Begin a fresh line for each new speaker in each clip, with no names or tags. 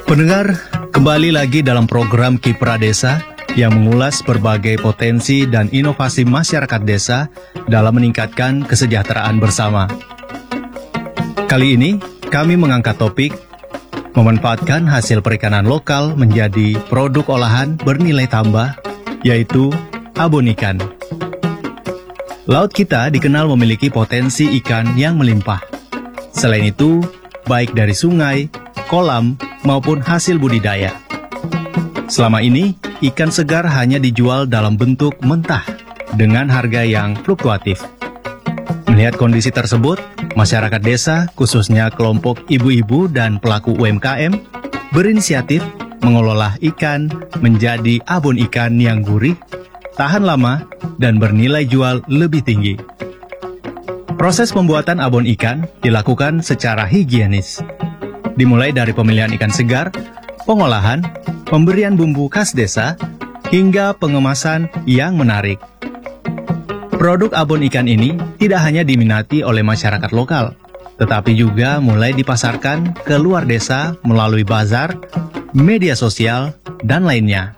Pendengar, kembali lagi dalam program Kiprah Desa yang mengulas berbagai potensi dan inovasi masyarakat desa dalam meningkatkan kesejahteraan bersama. Kali ini, kami mengangkat topik memanfaatkan hasil perikanan lokal menjadi produk olahan bernilai tambah, yaitu abon ikan. Laut kita dikenal memiliki potensi ikan yang melimpah. Selain itu, baik dari sungai, kolam, maupun hasil budidaya. Selama ini, ikan segar hanya dijual dalam bentuk mentah dengan harga yang fluktuatif. Melihat kondisi tersebut, masyarakat desa, khususnya kelompok ibu-ibu dan pelaku UMKM, berinisiatif mengelola ikan menjadi abon ikan yang gurih, tahan lama, dan bernilai jual lebih tinggi. Proses pembuatan abon ikan dilakukan secara higienis. Dimulai dari pemilihan ikan segar, pengolahan, pemberian bumbu khas desa, hingga pengemasan yang menarik. Produk abon ikan ini tidak hanya diminati oleh masyarakat lokal, tetapi juga mulai dipasarkan ke luar desa melalui bazar, media sosial, dan lainnya.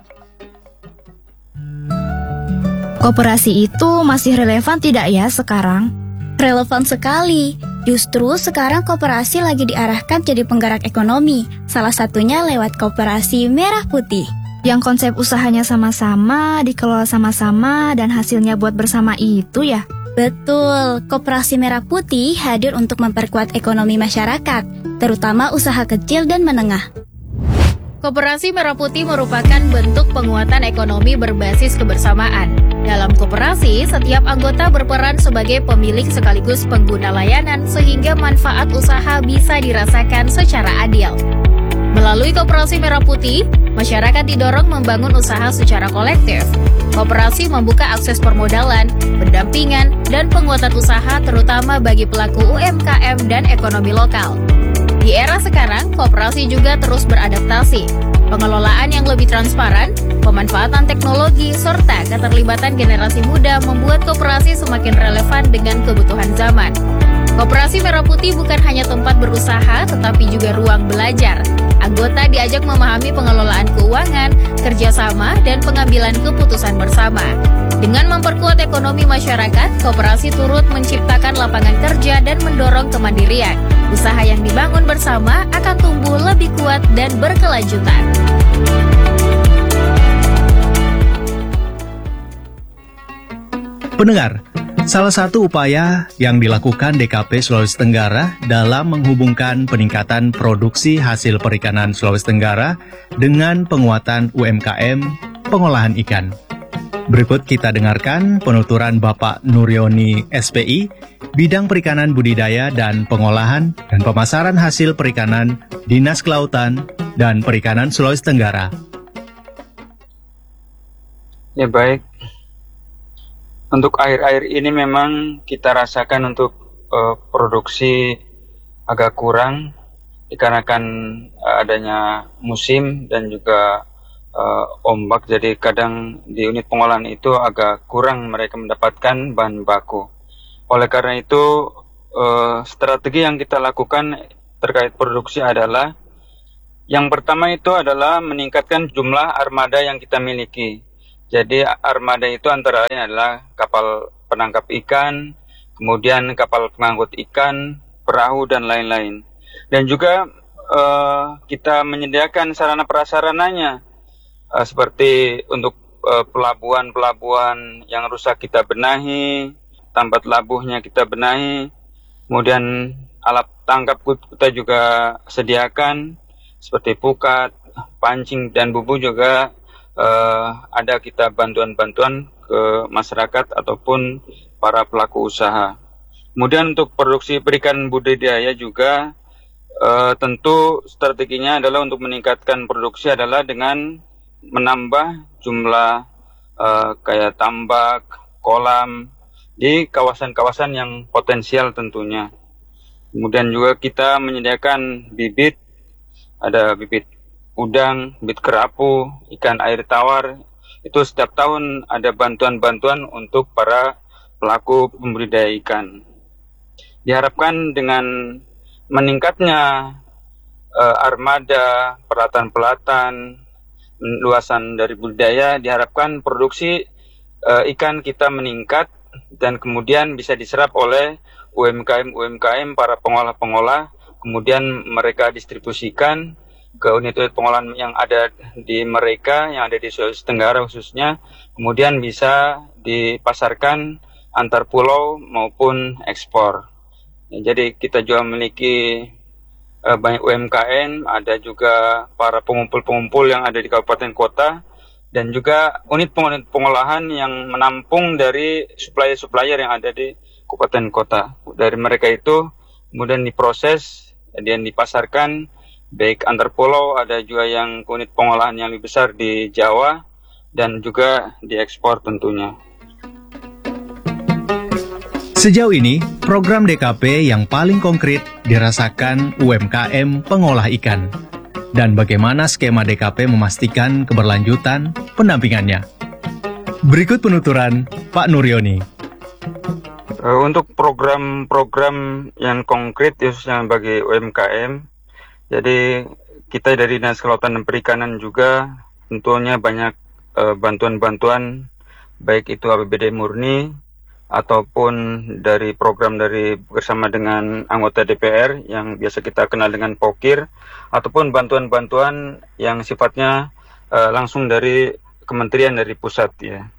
Koperasi itu masih relevan tidak ya sekarang?
Relevan sekali. Justru sekarang koperasi lagi diarahkan jadi penggerak ekonomi. Salah satunya lewat Koperasi Merah Putih.
Yang konsep usahanya sama-sama, dikelola sama-sama, dan hasilnya buat bersama itu ya?
Betul, Koperasi Merah Putih hadir untuk memperkuat ekonomi masyarakat, terutama usaha kecil dan menengah.
Koperasi Merah Putih merupakan bentuk penguatan ekonomi berbasis kebersamaan. Dalam koperasi, setiap anggota berperan sebagai pemilik sekaligus pengguna layanan sehingga manfaat usaha bisa dirasakan secara adil. Melalui Koperasi Merah Putih, masyarakat didorong membangun usaha secara kolektif. Koperasi membuka akses permodalan, pendampingan, dan penguatan usaha terutama bagi pelaku UMKM dan ekonomi lokal. Di era sekarang, koperasi juga terus beradaptasi. Pengelolaan yang lebih transparan, pemanfaatan teknologi, serta keterlibatan generasi muda membuat koperasi semakin relevan dengan kebutuhan zaman. Koperasi Merah Putih bukan hanya tempat berusaha, tetapi juga ruang belajar. Anggota diajak memahami pengelolaan keuangan, kerjasama, dan pengambilan keputusan bersama. Dengan memperkuat ekonomi masyarakat, koperasi turut menciptakan lapangan kerja dan mendorong kemandirian. Usaha yang dibangun bersama akan tumbuh lebih kuat dan berkelanjutan.
Pendengar, salah satu upaya yang dilakukan DKP Sulawesi Tenggara dalam menghubungkan peningkatan produksi hasil perikanan Sulawesi Tenggara dengan penguatan UMKM pengolahan ikan. Berikut kita dengarkan penuturan Bapak Nuryoni SPI, Bidang Perikanan Budidaya dan Pengolahan dan Pemasaran Hasil Perikanan, Dinas Kelautan dan Perikanan Sulawesi Tenggara.
Ya baik, untuk akhir-akhir ini memang kita rasakan untuk produksi agak kurang dikarenakan adanya musim dan juga ombak, jadi kadang di unit pengolahan itu agak kurang mereka mendapatkan bahan baku. Oleh karena itu strategi yang kita lakukan terkait produksi adalah yang pertama itu adalah meningkatkan jumlah armada yang kita miliki. Jadi armada itu antara lain adalah kapal penangkap ikan, kemudian kapal pengangkut ikan, perahu, dan lain-lain. Dan juga kita menyediakan sarana prasarananya, seperti untuk pelabuhan-pelabuhan yang rusak kita benahi, tambat labuhnya kita benahi, kemudian alat tangkap kita juga sediakan, seperti pukat, pancing, dan bubu juga ada kita bantuan-bantuan ke masyarakat ataupun para pelaku usaha. Kemudian untuk produksi perikanan budidaya juga tentu strateginya adalah untuk meningkatkan produksi adalah dengan menambah jumlah kayak tambak, kolam di kawasan-kawasan yang potensial tentunya. Kemudian juga kita menyediakan bibit, ada bibit udang, bibit kerapu, ikan air tawar. Itu setiap tahun ada bantuan-bantuan untuk para pelaku pembudidaya ikan. Diharapkan dengan meningkatnya armada, peralatan-peralatan, luasan dari budidaya, diharapkan produksi ikan kita meningkat dan kemudian bisa diserap oleh UMKM para pengolah-pengolah, kemudian mereka distribusikan ke unit-unit pengolahan yang ada di mereka, yang ada di Sulawesi Tenggara khususnya, kemudian bisa dipasarkan antar pulau maupun ekspor. Jadi kita juga memiliki banyak UMKM, ada juga para pengumpul-pengumpul yang ada di kabupaten kota, dan juga unit pengolahan yang menampung dari supplier-supplier yang ada di kabupaten kota. Dari mereka itu kemudian diproses dan dipasarkan baik antar pulau, ada juga yang unit pengolahan yang lebih besar di Jawa dan juga diekspor tentunya.
Sejauh ini, program DKP yang paling konkret dirasakan UMKM pengolah ikan. Dan bagaimana skema DKP memastikan keberlanjutan pendampingannya. Berikut penuturan Pak Nuryoni.
Untuk program-program yang konkret khususnya bagi UMKM, jadi kita dari Dinas Kelautan dan Perikanan juga tentunya banyak bantuan-bantuan, baik itu APBD murni ataupun dari program dari bersama dengan anggota DPR yang biasa kita kenal dengan POKIR, ataupun bantuan-bantuan yang sifatnya langsung dari kementerian dari pusat ya.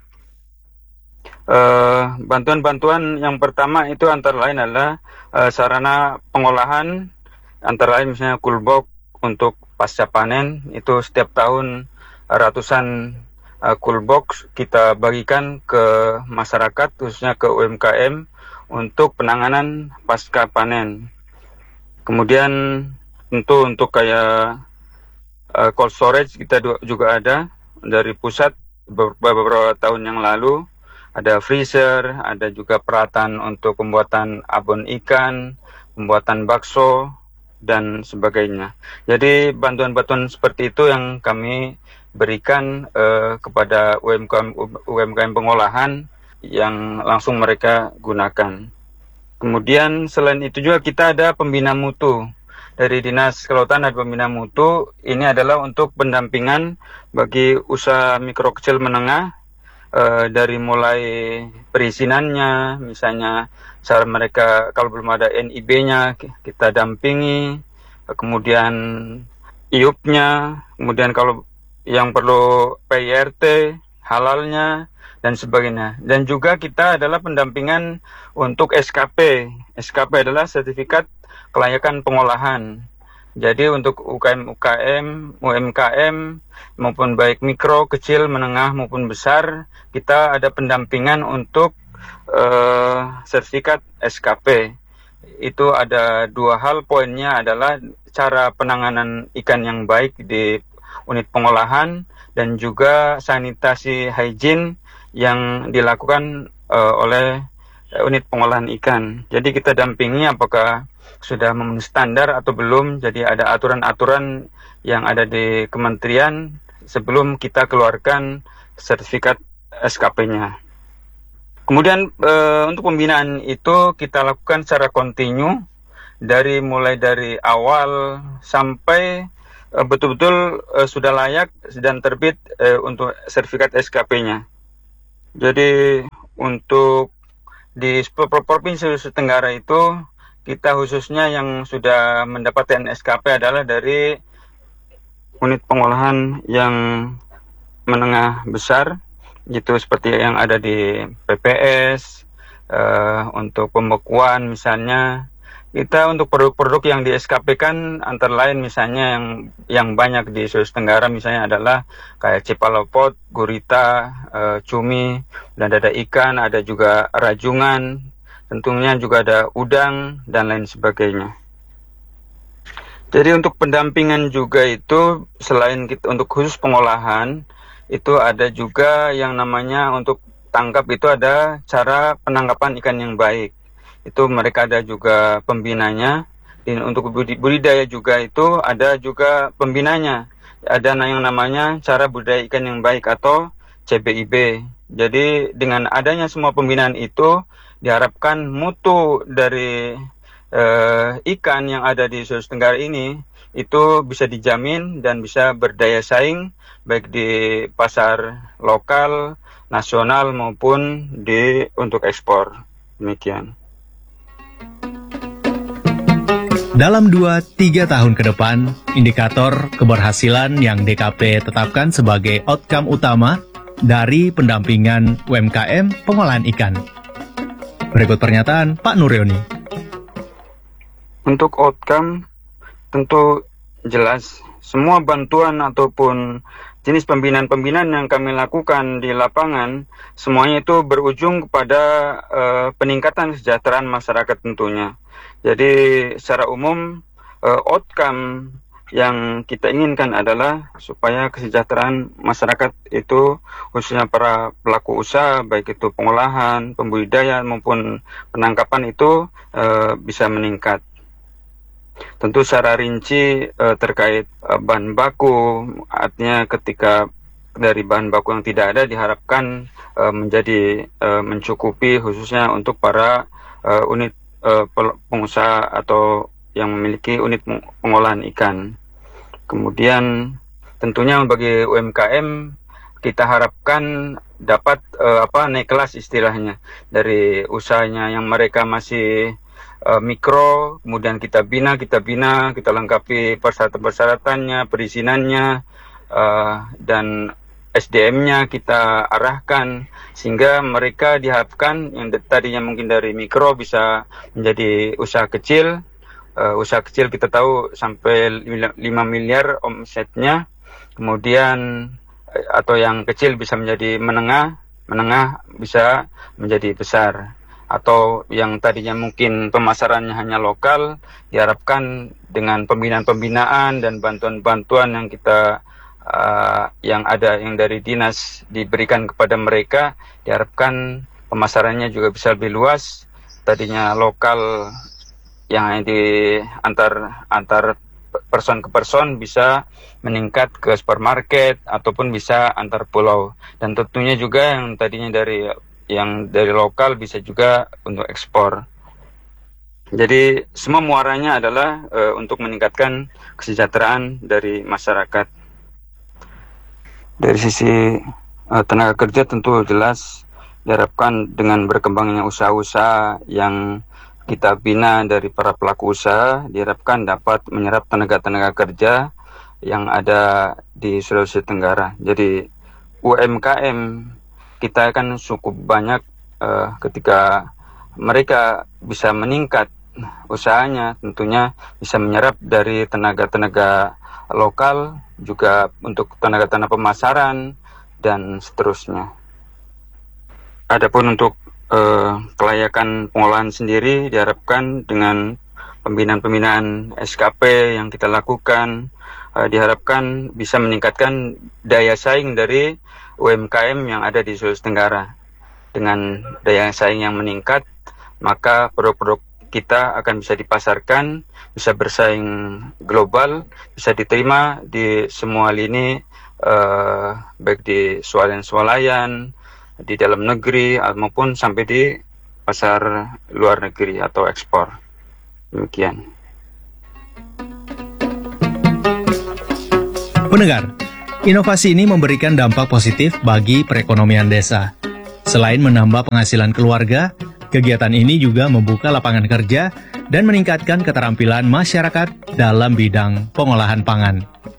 Bantuan-bantuan yang pertama itu antara lain adalah sarana pengolahan, antara lain misalnya coolbox untuk pasca panen, itu setiap tahun ratusan coolbox kita bagikan ke masyarakat, khususnya ke UMKM untuk penanganan pasca panen. Kemudian tentu untuk kayak cold storage kita juga ada dari pusat beberapa tahun yang lalu, ada freezer, ada juga peralatan untuk pembuatan abon ikan, pembuatan bakso, dan sebagainya. Jadi bantuan-bantuan seperti itu yang kami berikan kepada UMKM pengolahan yang langsung mereka gunakan. Kemudian selain itu juga kita ada pembina mutu. Dari Dinas Kelautan ada pembina mutu. Ini adalah untuk pendampingan bagi usaha mikro kecil menengah, dari mulai perizinannya, misalnya cara mereka kalau belum ada NIB-nya kita dampingi, kemudian IUP-nya, kemudian kalau yang perlu PIRT, halalnya, dan sebagainya. Dan juga kita adalah pendampingan untuk SKP. SKP adalah sertifikat kelayakan pengolahan. Jadi untuk UMKM maupun baik mikro, kecil, menengah maupun besar, kita ada pendampingan untuk sertifikat SKP. Itu ada dua hal, poinnya adalah cara penanganan ikan yang baik di unit pengolahan dan juga sanitasi hygiene yang dilakukan oleh unit pengolahan ikan. Jadi kita dampingi apakah sudah memenuhi standar atau belum. Jadi ada aturan-aturan yang ada di kementerian sebelum kita keluarkan sertifikat SKP-nya. Kemudian untuk pembinaan itu kita lakukan secara kontinu mulai dari awal sampai betul-betul sudah layak dan terbit untuk sertifikat SKP-nya. Jadi untuk di Provinsi Sulawesi Tenggara itu kita khususnya yang sudah mendapatkan SKP adalah dari unit pengolahan yang menengah besar, gitu seperti yang ada di PPS, untuk pembekuan misalnya. Kita untuk produk-produk yang di SKP kan antara lain misalnya yang banyak di Sulawesi Tenggara misalnya adalah kayak cipalopot, gurita, cumi, dan ada ikan, ada juga rajungan, tentunya juga ada udang dan lain sebagainya. Jadi untuk pendampingan juga itu selain kita untuk khusus pengolahan itu ada juga yang namanya untuk tangkap itu ada cara penangkapan ikan yang baik. Itu mereka ada juga pembinanya. Dan untuk budidaya juga itu ada juga pembinanya. Ada yang namanya cara budidaya ikan yang baik atau CBIB. Jadi dengan adanya semua pembinaan itu diharapkan mutu dari ikan yang ada di Sulawesi Tenggara ini itu bisa dijamin dan bisa berdaya saing baik di pasar lokal, nasional maupun untuk ekspor. Demikian.
Dalam 2-3 tahun ke depan, indikator keberhasilan yang DKP tetapkan sebagai outcome utama dari pendampingan UMKM pengolahan ikan. Berikut pernyataan Pak Nuryoni.
Untuk outcome, tentu jelas semua bantuan ataupun jenis pembinaan-pembinaan yang kami lakukan di lapangan, semuanya itu berujung kepada peningkatan kesejahteraan masyarakat tentunya. Jadi secara umum outcome yang kita inginkan adalah supaya kesejahteraan masyarakat itu, khususnya para pelaku usaha, baik itu pengolahan, pembudidayaan maupun penangkapan itu bisa meningkat. Tentu secara rinci terkait bahan baku, artinya ketika dari bahan baku yang tidak ada diharapkan menjadi mencukupi khususnya untuk para unit pengusaha atau yang memiliki unit pengolahan ikan. Kemudian tentunya bagi UMKM kita harapkan dapat naik kelas istilahnya dari usahanya yang mereka masih mikro, kemudian kita bina, kita lengkapi persyaratan-persyaratannya, perizinannya, dan SDM-nya kita arahkan sehingga mereka diharapkan yang tadinya mungkin dari mikro bisa menjadi usaha kecil. Usaha kecil kita tahu sampai 5 miliar omsetnya, kemudian atau yang kecil bisa menjadi menengah bisa menjadi besar, atau yang tadinya mungkin pemasarannya hanya lokal diharapkan dengan pembinaan-pembinaan dan bantuan-bantuan yang kita yang dari dinas diberikan kepada mereka, diharapkan pemasarannya juga bisa lebih luas. Tadinya lokal yang di antar person ke person bisa meningkat ke supermarket ataupun bisa antar pulau, dan tentunya juga yang tadinya dari lokal bisa juga untuk ekspor. Jadi semua muaranya adalah untuk meningkatkan kesejahteraan dari masyarakat. Dari sisi tenaga kerja tentu jelas diharapkan dengan berkembangnya usaha-usaha yang kita bina dari para pelaku usaha, diharapkan dapat menyerap tenaga-tenaga kerja yang ada di Sulawesi Tenggara. Jadi UMKM kita kan cukup banyak, ketika mereka bisa meningkat usahanya, tentunya bisa menyerap dari tenaga-tenaga lokal, juga untuk tenaga-tenaga pemasaran, dan seterusnya. Adapun untuk kelayakan pengolahan sendiri diharapkan dengan pembinaan-pembinaan SKP yang kita lakukan, diharapkan bisa meningkatkan daya saing dari UMKM yang ada di Sulawesi Tenggara. Dengan daya saing yang meningkat, maka produk-produk kita akan bisa dipasarkan, bisa bersaing global, bisa diterima di semua lini, baik di swalayan, di dalam negeri, maupun sampai di pasar luar negeri atau ekspor. Demikian.
Pendengar, inovasi ini memberikan dampak positif bagi perekonomian desa. Selain menambah penghasilan keluarga, kegiatan ini juga membuka lapangan kerja dan meningkatkan keterampilan masyarakat dalam bidang pengolahan pangan.